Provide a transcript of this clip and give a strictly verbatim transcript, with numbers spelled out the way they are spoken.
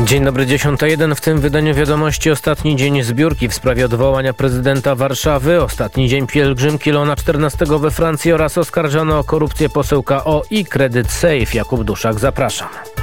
Dzień dobry, dziesiąta jeden. W tym wydaniu wiadomości ostatni dzień zbiórki w sprawie odwołania prezydenta Warszawy, ostatni dzień pielgrzymki Leona czternastego we Francji oraz oskarżony o korupcję poseł K O i kredyt Safe. Jakub Duszak, zapraszam.